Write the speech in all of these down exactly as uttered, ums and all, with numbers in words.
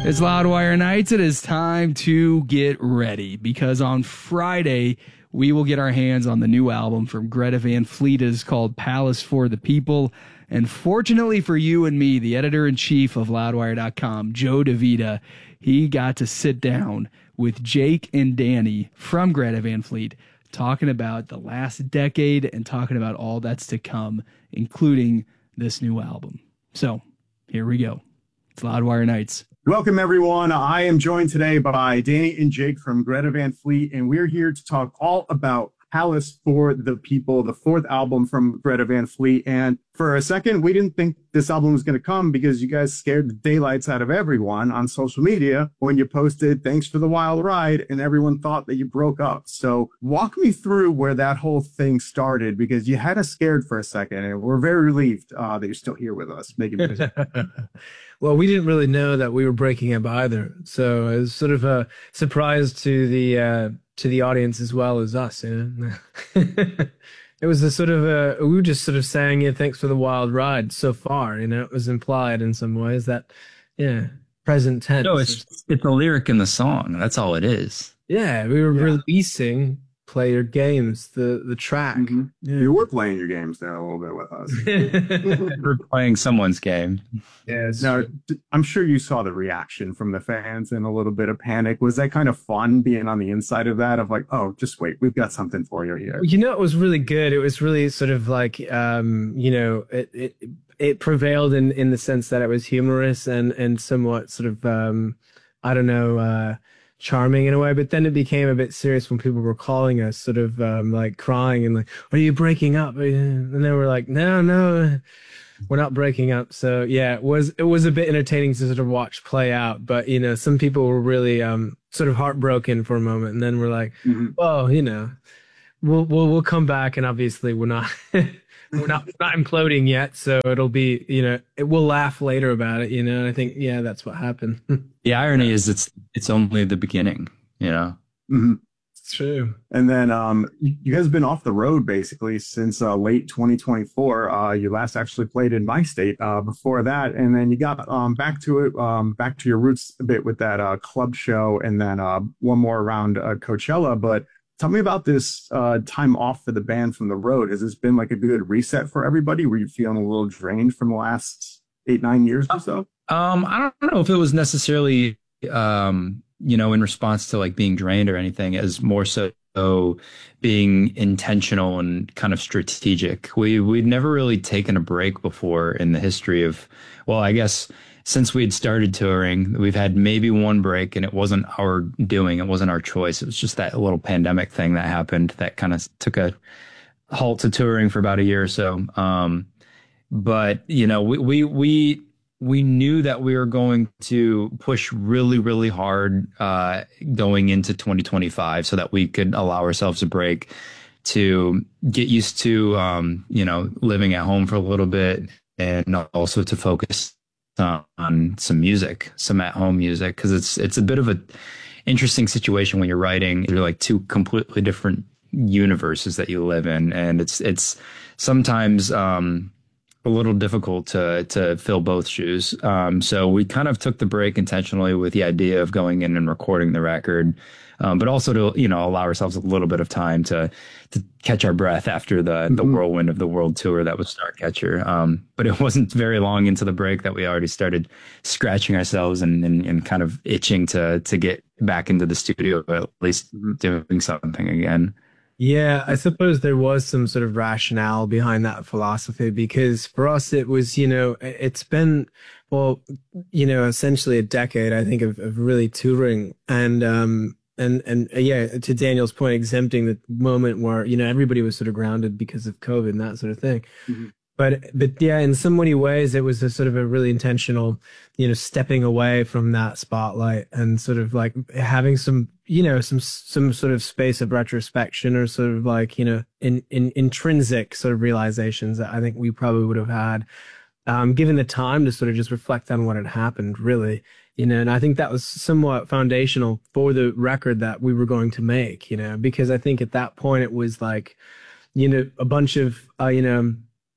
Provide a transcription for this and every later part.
It's Loudwire Nights. It is time to get ready because on Friday we will get our hands on the new album from Greta Van Fleet. It is called Palace for the People. And fortunately for you and me, the editor-in-chief of Loudwire dot com, Joe DeVita, he got to sit down with Jake and Danny from Greta Van Fleet talking about the last decade and talking about all that's to come, including this new album. So here we go. It's Loudwire Nights. Welcome, everyone. I am joined today by Danny and Jake from Greta Van Fleet, and we're here to talk all about Palace for the People, the fourth album from Greta Van Fleet. And for a second, we didn't think this album was going to come because you guys scared the daylights out of everyone on social media when you posted "Thanks for the wild ride," and everyone thought that you broke up. So walk me through where that whole thing started, because you had us scared for a second, and we're very relieved uh, that you're still here with us making music. Well, we didn't really know that we were breaking up either, so it was sort of a surprise to the uh, to the audience as well as us. You know? It was a sort of a, we were just sort of saying, yeah, thanks for the wild ride so far. You know, it was implied in some ways that, yeah, present tense. No, it's it's a lyric in the song. That's all it is. Yeah, we were Yeah. releasing Play Your Games, the the track. Mm-hmm. Yeah. You were playing your games there a little bit with us. We're playing someone's game. Yeah, it's Now, true. d- I'm sure you saw the reaction from the fans and a little bit of panic. Was that kind of fun being on the inside of that, of like, oh, just wait, we've got something for you here? You know, it was really good. It was really sort of like, um, you know, it, it it prevailed in, in the sense that it was humorous and, and somewhat sort of, um, I don't know, uh, charming in a way. But then it became a bit serious when people were calling us, sort of um, like crying and like, "Are you breaking up?" And they were like, "No, no, we're not breaking up." So yeah, it was it was a bit entertaining to sort of watch play out. But you know, some people were really um, sort of heartbroken for a moment, and then we're like, Mhm. "Well, you know, we'll we'll we'll come back." And obviously, we're not we're not not imploding yet, so it'll be, you know, it, we'll laugh later about it. You know, and I think yeah, that's what happened. The irony is it's it's only the beginning, you know. Mhm. It's true. And then um, you you guys have been off the road basically since uh, late twenty twenty-four. Uh, you last actually played in my state uh, before that, and then you got um, back to it, um, back to your roots a bit with that uh, club show, and then uh, one more around uh, Coachella. But tell me about this uh, time off for the band from the road. Has this been like a good reset for everybody? Were you feeling a little drained from the last eight, nine years or so? Um, I don't know if it was necessarily um, you know, in response to like being drained or anything, as more so being intentional and kind of strategic. We we'd never really taken a break before in the history of, well, I guess since we had started touring, we've had maybe one break, and it wasn't our doing. It wasn't our choice. It was just that little pandemic thing that happened that kind of took a halt to touring for about a year or so. Um, but you know, we we we we knew that we were going to push really, really hard uh, going into twenty twenty-five so that we could allow ourselves a break to get used to, um, you know, living at home for a little bit, and also to focus uh, on some music, some at-home music, because it's it's a bit of a interesting situation when you're writing. You're like two completely different universes that you live in, and it's it's sometimes um, a little difficult to to fill both shoes. Um, so we kind of took the break intentionally with the idea of going in and recording the record, um, but also to, you know, allow ourselves a little bit of time to to catch our breath after the mm-hmm. the whirlwind of the world tour that was Starcatcher. Um, but it wasn't very long into the break that we already started scratching ourselves and and, and kind of itching to to get back into the studio, at least doing something again. Yeah, I suppose there was some sort of rationale behind that philosophy, because for us it was, you know, it's been, well, you know, essentially a decade, I think, of, of really touring, and um and and uh, yeah, to Daniel's point, exempting the moment where, you know, everybody was sort of grounded because of COVID and that sort of thing. Mm-hmm. But but yeah, in so many ways, it was a sort of a really intentional, you know, stepping away from that spotlight and sort of like having some, you know, some some sort of space of retrospection, or sort of like, you know, in, in intrinsic sort of realizations that I think we probably would have had, um, given the time to sort of just reflect on what had happened, really, you know. And I think that was somewhat foundational for the record that we were going to make, you know, because I think at that point it was like, you know, a bunch of, uh, you know,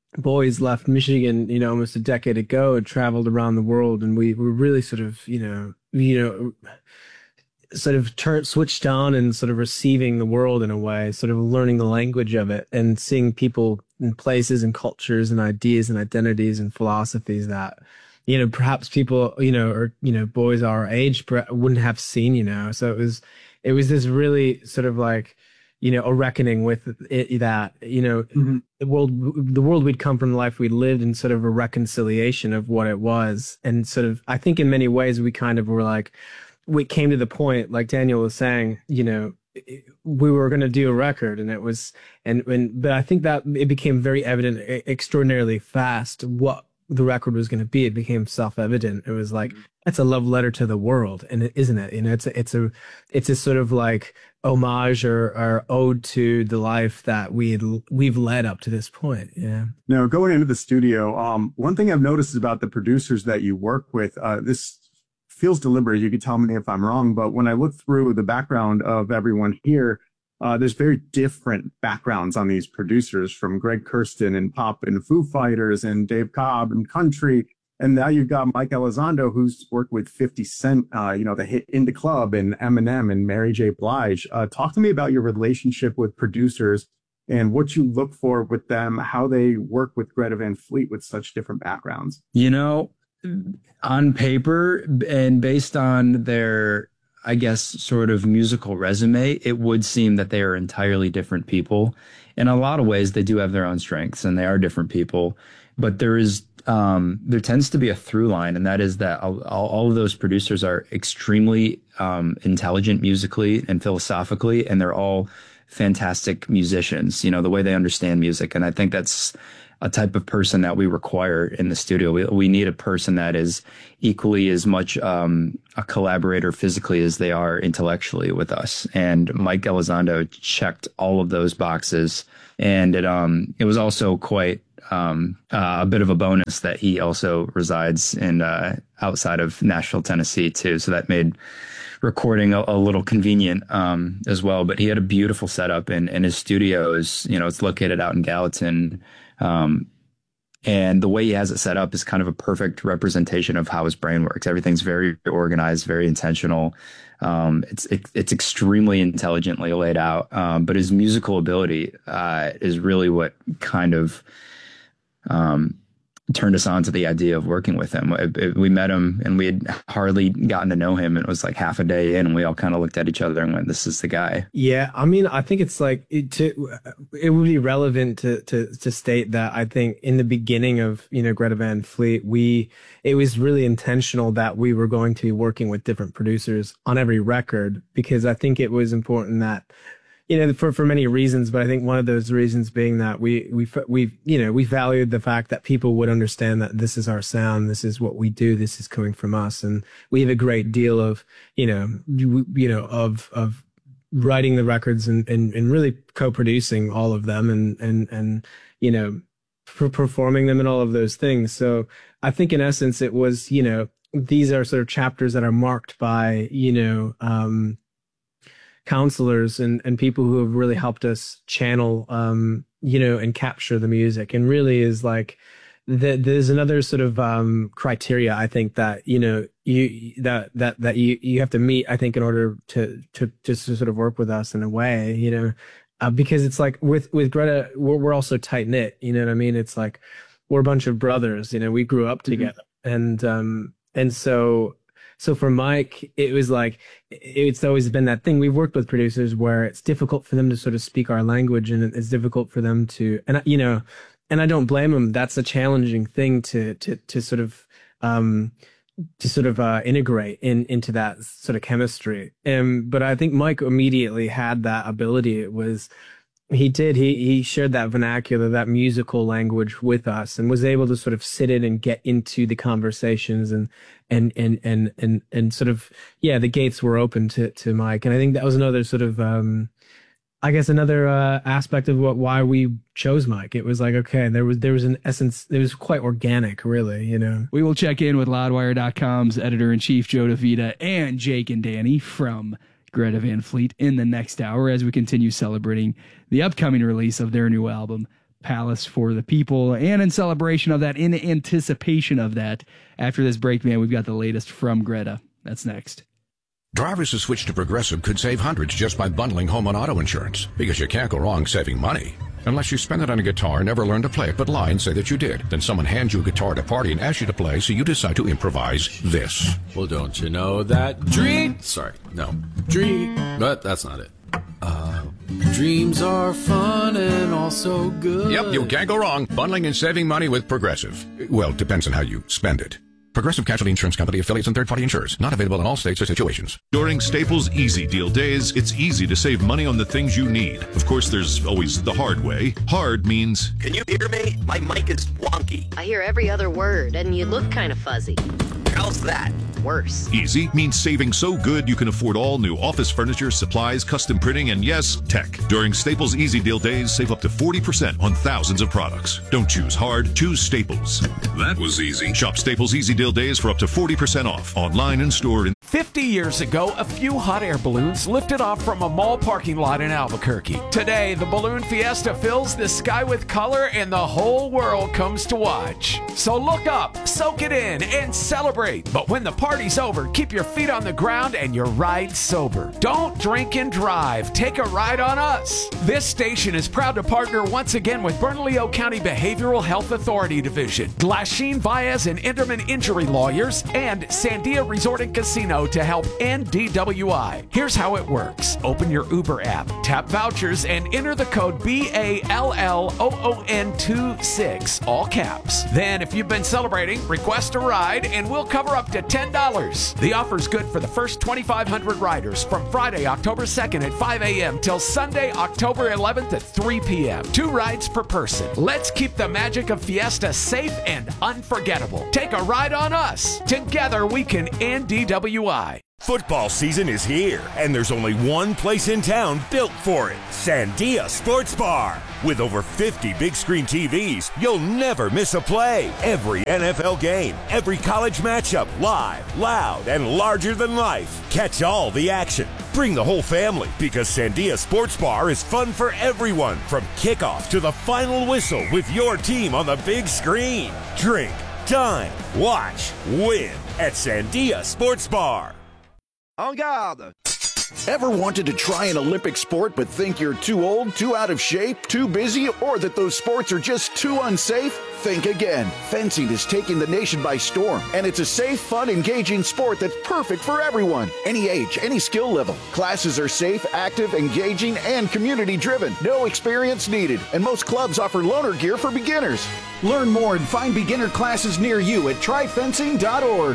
boys left Michigan, you know, almost a decade ago and traveled around the world, and we were really sort of, you know, you know, sort of turned switched on and sort of receiving the world in a way, sort of learning the language of it and seeing people and places and cultures and ideas and identities and philosophies that, you know, perhaps people, you know, or, you know, boys our age wouldn't have seen, you know. So it was, it was this really sort of like, you know, a reckoning with it, that, you know, mm-hmm. the world, the world we'd come from, the life we lived, and sort of a reconciliation of what it was. And sort of, I think in many ways we kind of were like, we came to the point, like Daniel was saying, you know, we were going to do a record, and it was, and, and, but I think that it became very evident, extraordinarily fast, what the record was going to be. It became self-evident. It was like, it's a love letter to the world, and it isn't it? You know, it's a, it's a, it's a sort of like homage or, or ode to the life that we we've led up to this point. Yeah. Now, going into the studio, um, one thing I've noticed about the producers that you work with, uh, this feels deliberate. You could tell me if I'm wrong, but when I look through the background of everyone here, uh, there's very different backgrounds on these producers, from Greg Kurstin and pop and Foo Fighters and Dave Cobb and country. And now you've got Mike Elizondo, who's worked with fifty Cent, uh, you know, the hit In the Club, and Eminem and Mary J. Blige. Uh, talk to me about your relationship with producers and what you look for with them, how they work with Greta Van Fleet with such different backgrounds. You know, on paper and based on their, I guess, sort of musical resume, it would seem that they are entirely different people. In a lot of ways, they do have their own strengths and they are different people. But there is, um, there tends to be a through line, and that is that all, all of those producers are extremely um, intelligent musically and philosophically, and they're all fantastic musicians, you know, the way they understand music. And I think that's a type of person that we require in the studio. We, we need a person that is equally as much um, a collaborator physically as they are intellectually with us. And Mike Elizondo checked all of those boxes. And it um it was also quite um uh, a bit of a bonus that he also resides in uh, outside of Nashville, Tennessee too. So that made recording a, a little convenient um as well. But he had a beautiful setup, and, and his studio is, you know, it's located out in Gallatin. Um, and the way he has it set up is kind of a perfect representation of how his brain works. Everything's very organized, very intentional. Um, it's, it, it's extremely intelligently laid out. Um, but his musical ability, uh, is really what kind of, um, turned us on to the idea of working with him. It, it, we met him and we had hardly gotten to know him. And it was like half a day in, and we all kind of looked at each other and went, this is the guy. Yeah. I mean, I think it's like, it, to, it would be relevant to, to, to state that I think in the beginning of, you know, Greta Van Fleet, we, it was really intentional that we were going to be working with different producers on every record, because I think it was important that, you know, for, for many reasons, but I think one of those reasons being that we, we, we, you know, we valued the fact that people would understand that this is our sound, this is what we do, this is coming from us. And we have a great deal of, you know, you, you know, of, of writing the records and, and, and really co-producing all of them and, and, and, you know, for performing them and all of those things. So I think in essence, it was, you know, these are sort of chapters that are marked by, you know, um, counselors and, and people who have really helped us channel, um, you know, and capture the music. And really is like, the, there's another sort of um, criteria, I think, that, you know, you that that that you, you have to meet, I think, in order to to just to sort of work with us in a way, you know, uh, because it's like with with Greta, we're, we're also tight knit. You know what I mean? It's like we're a bunch of brothers. You know, we grew up together, mm-hmm. and um, and so. So for Mike, it was like, it's always been that thing. We've worked with producers where it's difficult for them to sort of speak our language, and it's difficult for them to, and you know, and I don't blame them. That's a challenging thing to, to, to sort of, um, to sort of, uh, integrate in, into that sort of chemistry. Um, but I think Mike immediately had that ability. It was, He did. He he shared that vernacular, that musical language with us, and was able to sort of sit in and get into the conversations and and and and and and sort of, yeah, the gates were open to to Mike. And I think that was another sort of um I guess another uh, aspect of what why we chose Mike. It was like, okay, there was there was an essence. It was quite organic, really, you know. We will check in with Loudwire dot com's editor in chief Joe DeVita and Jake and Danny from Greta Van Fleet in the next hour as we continue celebrating the upcoming release of their new album, Palace for the People. And in celebration of that, in anticipation of that, after this break, man, we've got the latest from Greta. That's next. Drivers who switch to Progressive could save hundreds just by bundling home and auto insurance, because you can't go wrong saving money. Unless you spend it on a guitar, never learn to play it, but lie and say that you did. Then someone hands you a guitar at a party and asks you to play, so you decide to improvise this. Well, don't you know that dream... Sorry, no. Dream... But that's not it. Uh, dreams are fun and also good. Yep, you can't go wrong. Bundling and saving money with Progressive. Well, depends on how you spend it. Progressive Casualty Insurance Company, affiliates, and third-party insurers. Not available in all states or situations. During Staples Easy Deal Days, it's easy to save money on the things you need. Of course, there's always the hard way. Hard means... Can you hear me? My mic is wonky. I hear every other word, and you look kind of fuzzy. How's that? Worse. Easy means saving so good you can afford all new office furniture, supplies, custom printing, and yes, tech. During Staples Easy Deal Days, save up to forty percent on thousands of products. Don't choose hard, choose Staples. That was easy. Shop Staples Easy Deal Days for up to forty percent off, online and store in... fifty years ago, a few hot air balloons lifted off from a mall parking lot in Albuquerque. Today, the Balloon Fiesta fills the sky with color and the whole world comes to watch. So look up, soak it in, and celebrate. But when the party's over, keep your feet on the ground and your ride sober. Don't drink and drive. Take a ride on us. This station is proud to partner once again with Bernalillo County Behavioral Health Authority Division, Glasheen, Baez, and Enderman Injury Lawyers, and Sandia Resort and Casino to help end D W I. Here's how it works. Open your Uber app, tap vouchers, and enter the code B A L L O O N twenty-six, all caps. Then, if you've been celebrating, request a ride, and we'll cover up to ten dollars. The offer's good for the first twenty-five hundred riders from Friday, October second at five a.m. till Sunday, October eleventh at three p.m. Two rides per person. Let's keep the magic of Fiesta safe and unforgettable. Take a ride on us. Together, we can end D W I. Football season is here, and there's only one place in town built for it, Sandia Sports Bar. With over fifty big screen T Vs, you'll never miss a play. Every N F L game, every college matchup, live, loud, and larger than life. Catch all the action. Bring the whole family, because Sandia Sports Bar is fun for everyone, from kickoff to the final whistle with your team on the big screen. Drink, dine, watch, win at Sandia Sports Bar. En garde! Ever wanted to try an Olympic sport but think you're too old, too out of shape, too busy, or that those sports are just too unsafe? Think again. Fencing is taking the nation by storm, and it's a safe, fun, engaging sport that's perfect for everyone. Any age, any skill level. Classes are safe, active, engaging, and community-driven. No experience needed, and most clubs offer loaner gear for beginners. Learn more and find beginner classes near you at try fencing dot org.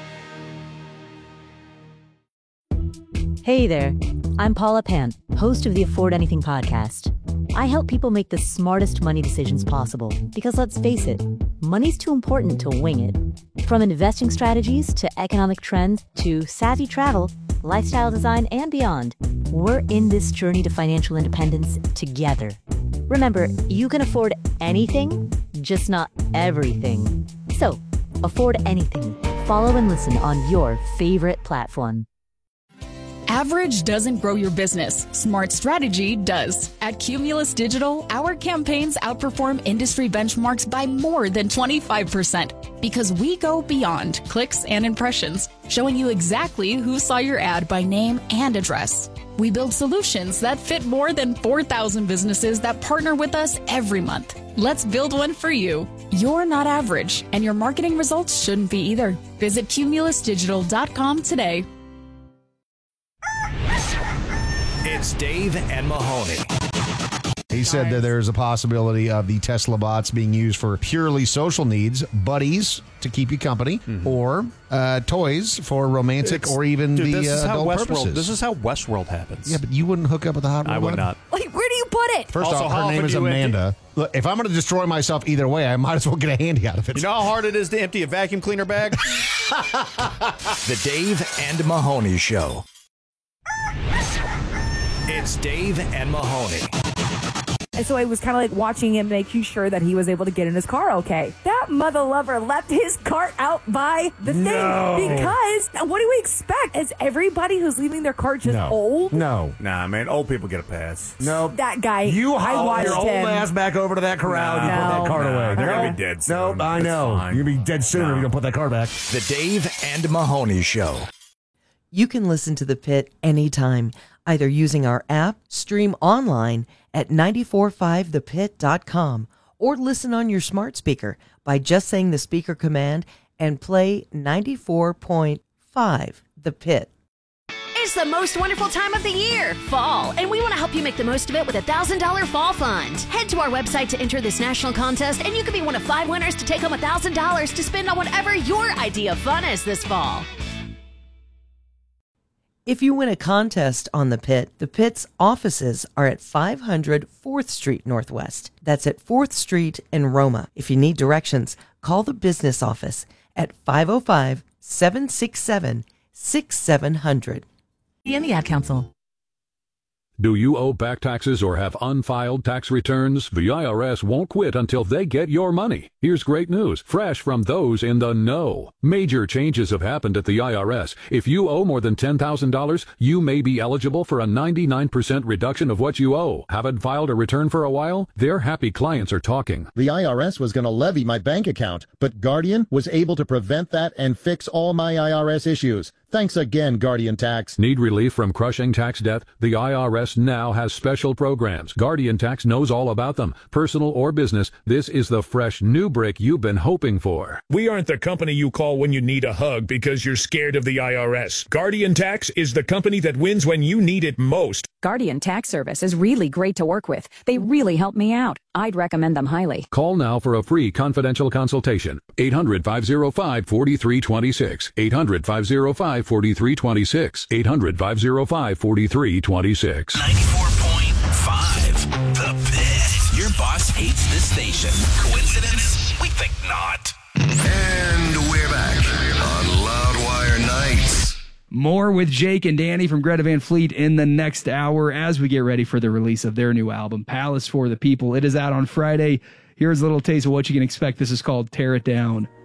Hey there, I'm Paula Pant, host of the Afford Anything podcast. I help people make the smartest money decisions possible because, let's face it, money's too important to wing it. From investing strategies to economic trends to savvy travel, lifestyle design, and beyond, we're in this journey to financial independence together. Remember, you can afford anything, just not everything. So, afford anything. Follow and listen on your favorite platform. Average doesn't grow your business. Smart strategy does. At Cumulus Digital, our campaigns outperform industry benchmarks by more than twenty-five percent because we go beyond clicks and impressions, showing you exactly who saw your ad by name and address. We build solutions that fit more than four thousand businesses that partner with us every month. Let's build one for you. You're not average, and your marketing results shouldn't be either. Visit cumulus digital dot com today. It's Dave and Mahoney. He said that there's a possibility of the Tesla bots being used for purely social needs, buddies to keep you company, mm-hmm. or uh, toys for romantic it's, or even dude, the this is uh, how adult Westworld, purposes. This is how Westworld happens. Yeah, but you wouldn't hook up with a hot I would not. Wait, where do you put it? First also, off, her name is Amanda. Look, if I'm going to destroy myself either way, I might as well get a handy out of it. You know how hard it is to empty a vacuum cleaner bag? The Dave and Mahoney Show. It's Dave and Mahoney. And so I was kind of like watching him, making sure that he was able to get in his car okay. That mother lover left his cart out by the thing. No. Because what do we expect? Is everybody who's leaving their cart just no. old? No. Nah, man. Old people get a pass. Nope. That guy. You I haul watched your old him. ass back over to that corral and you No. put that cart No. away. They're no. gonna be dead soon. Nope, I know. You're going to be dead sooner No. if you don't put that car back. The Dave and Mahoney Show. You can listen to The Pit anytime, either using our app, stream online at nine four five the pit dot com, or listen on your smart speaker by just saying the speaker command and play ninety-four point five The Pit. It's the most wonderful time of the year, fall, and we want to help you make the most of it with a one thousand dollars fall fund. Head to our website to enter this national contest, and you could be one of five winners to take home one thousand dollars to spend on whatever your idea of fun is this fall. If you win a contest on The Pit, The Pit's offices are at five hundred fourth Street Northwest. That's at fourth Street in Roma. If you need directions, call the business office at five oh five, seven six seven, six seven zero zero. And the Ad Council. Do you owe back taxes or have unfiled tax returns? The I R S won't quit until they get your money. Here's great news, fresh from those in the know. Major changes have happened at the I R S. If you owe more than ten thousand dollars, you may be eligible for a ninety-nine percent reduction of what you owe. Haven't filed a return for a while? Their happy clients are talking. The I R S was going to levy my bank account, but Guardian was able to prevent that and fix all my I R S issues. Thanks again, Guardian Tax. Need relief from crushing tax debt? The I R S now has special programs. Guardian Tax knows all about them. Personal or business, this is the fresh new break you've been hoping for. We aren't the company you call when you need a hug because you're scared of the I R S. Guardian Tax is the company that wins when you need it most. Guardian Tax Service is really great to work with. They really help me out. I'd recommend them highly. Call now for a free confidential consultation. eight hundred, five oh five, four three two six. eight hundred, five oh five, four three two six. eight hundred, five oh five, four three two six. ninety-four point five The Pit. Your boss hates this station. Coincidence? We think not. And we're back on Loudwire Nights. More with Jake and Danny from Greta Van Fleet in the next hour as we get ready for the release of their new album, Palace for the People. It is out on Friday. Here's a little taste of what you can expect. This is called Tear It Down.